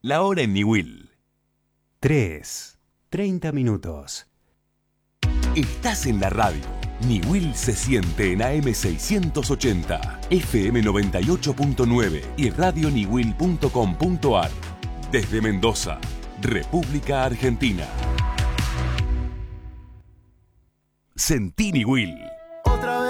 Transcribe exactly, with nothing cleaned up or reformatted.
La hora en Niwil. tres. treinta minutos. Estás en la radio. Niwil se siente en A M seiscientos ochenta, F M noventa y ocho punto nueve y radio niwil punto com punto ar. Desde Mendoza, República Argentina. Sentí Niwil.